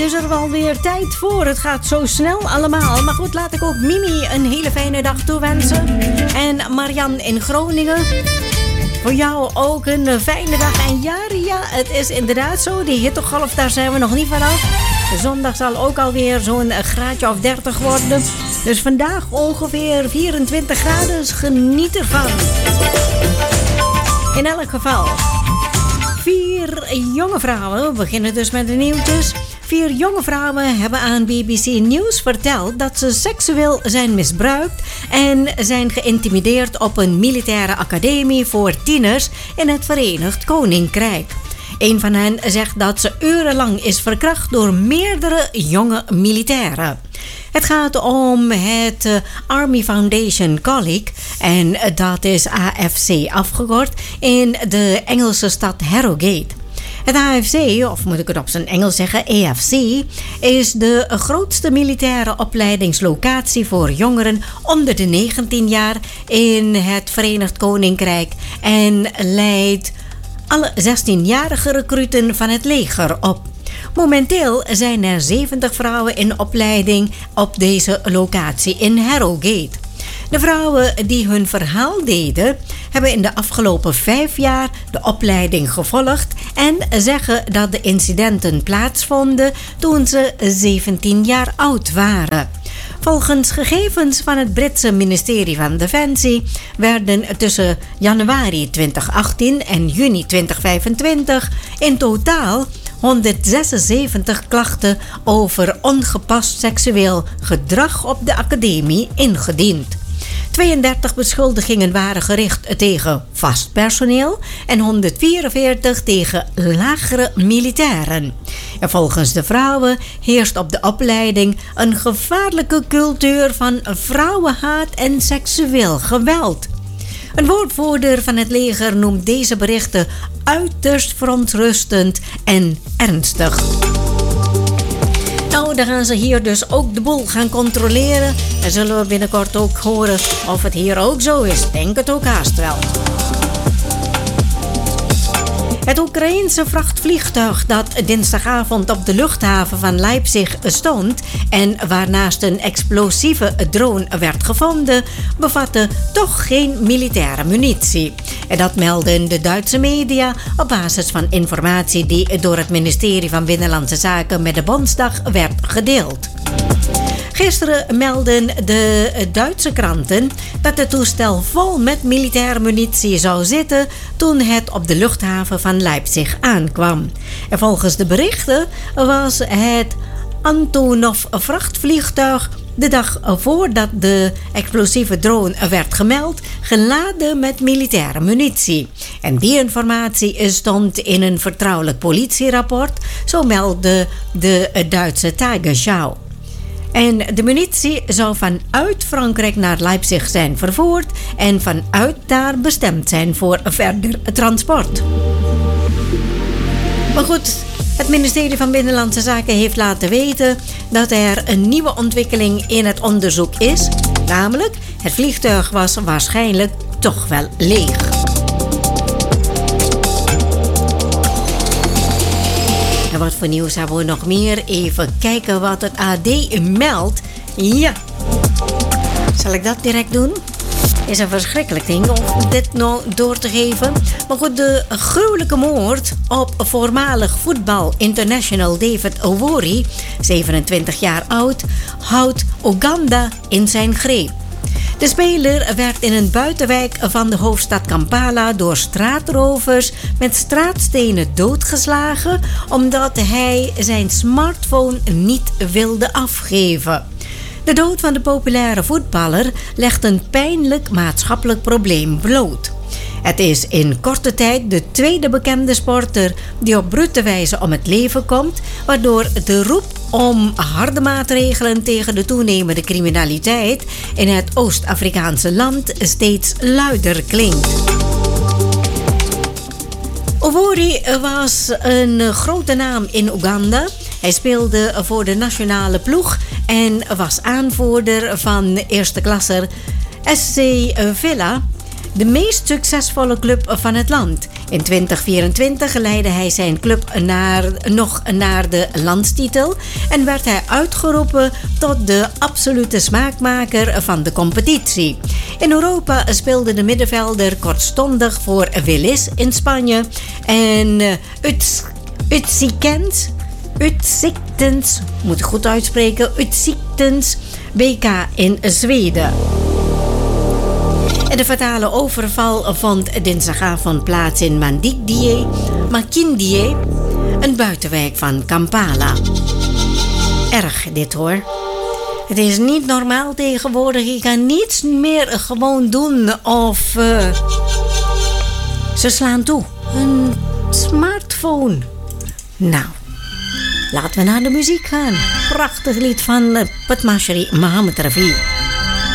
is er wel weer tijd voor. Het gaat zo snel allemaal. Maar goed, laat ik ook Mimi een hele fijne dag toewensen. En Marian in Groningen. Voor jou ook een fijne dag. En ja, het is inderdaad zo. Die hittegolf, daar zijn we nog niet vanaf. Zondag zal ook alweer zo'n graadje of 30 worden. Dus vandaag ongeveer 24 graden. Dus geniet ervan. In elk geval. 4 jonge vrouwen, we beginnen dus met de nieuwtjes. 4 jonge vrouwen hebben aan BBC News verteld dat ze seksueel zijn misbruikt en zijn geïntimideerd op een militaire academie voor tieners in het Verenigd Koninkrijk. Een van hen zegt dat ze urenlang is verkracht door meerdere jonge militairen. Het gaat om het Army Foundation Colleague en dat is AFC afgekort in de Engelse stad Harrogate. Het AFC, of moet ik het op zijn Engels zeggen, AFC, is de grootste militaire opleidingslocatie voor jongeren onder de 19 jaar in het Verenigd Koninkrijk en leidt alle 16-jarige recruten van het leger op. Momenteel zijn er 70 vrouwen in opleiding op deze locatie in Harrogate. De vrouwen die hun verhaal deden, hebben in de afgelopen 5 jaar de opleiding gevolgd en zeggen dat de incidenten plaatsvonden toen ze 17 jaar oud waren. Volgens gegevens van het Britse ministerie van Defensie werden tussen januari 2018 en juni 2025 in totaal 176 klachten over ongepast seksueel gedrag op de academie ingediend. 32 beschuldigingen waren gericht tegen vast personeel en 144 tegen lagere militairen. En volgens de vrouwen heerst op de opleiding een gevaarlijke cultuur van vrouwenhaat en seksueel geweld. Een woordvoerder van het leger noemt deze berichten uiterst verontrustend en ernstig. Nou, dan gaan ze hier dus ook de boel gaan controleren. En zullen we binnenkort ook horen of het hier ook zo is. Denk het ook haast wel. Het Oekraïense vrachtvliegtuig dat dinsdagavond op de luchthaven van Leipzig stond en waarnaast een explosieve drone werd gevonden, bevatte toch geen militaire munitie. En dat melden de Duitse media op basis van informatie die door het ministerie van Binnenlandse Zaken met de Bondsdag werd gedeeld. Gisteren meldden de Duitse kranten dat het toestel vol met militaire munitie zou zitten toen het op de luchthaven van Leipzig aankwam. En volgens de berichten was het Antonov vrachtvliegtuig de dag voordat de explosieve drone werd gemeld geladen met militaire munitie. En die informatie stond in een vertrouwelijk politierapport, zo meldde de Duitse Tagesschau. En de munitie zou vanuit Frankrijk naar Leipzig zijn vervoerd en vanuit daar bestemd zijn voor verder transport. Maar goed, het ministerie van Binnenlandse Zaken heeft laten weten dat er een nieuwe ontwikkeling in het onderzoek is. Namelijk, het vliegtuig was waarschijnlijk toch wel leeg. En wat voor nieuws hebben we nog meer? Even kijken wat het AD meldt. Ja, zal ik dat direct doen? Is een verschrikkelijk ding om dit nou door te geven. Maar goed, de gruwelijke moord op voormalig voetbal international David Owori, 27 jaar oud, houdt Oeganda in zijn greep. De speler werd in een buitenwijk van de hoofdstad Kampala door straatrovers met straatstenen doodgeslagen omdat hij zijn smartphone niet wilde afgeven. De dood van de populaire voetballer legt een pijnlijk maatschappelijk probleem bloot. Het is in korte tijd de tweede bekende sporter die op brute wijze om het leven komt, waardoor de roep om harde maatregelen tegen de toenemende criminaliteit in het Oost-Afrikaanse land steeds luider klinkt. Owori was een grote naam in Oeganda. Hij speelde voor de nationale ploeg en was aanvoerder van de eerste klasser SC Villa, de meest succesvolle club van het land. In 2024 leidde hij zijn club nog naar de landstitel en werd hij uitgeroepen tot de absolute smaakmaker van de competitie. In Europa speelde de middenvelder kortstondig voor Willis in Spanje en Utsikten, moet ik goed uitspreken, Utsiktens BK in Zweden. De fatale overval vond dinsdagavond plaats in Makindye, een buitenwijk van Kampala. Erg dit hoor. Het is niet normaal tegenwoordig. Je kan niets meer gewoon doen of ze slaan toe. Een smartphone. Nou, laten we naar de muziek gaan. Prachtig lied van Padma Shri Mohammed Rafi.